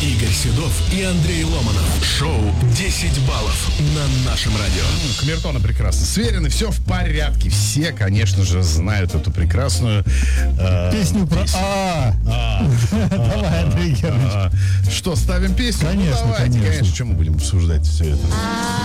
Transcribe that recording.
Игорь Седов и Андрей Ломанов. Шоу «10 баллов» на нашем радио. Камертоны прекрасно сверены, все в порядке. Все, конечно же, знают эту прекрасную Песню про Давай, Андрей Георгиевич. Что, ставим песню? Конечно, Давайте, конечно. Чем мы будем обсуждать все это?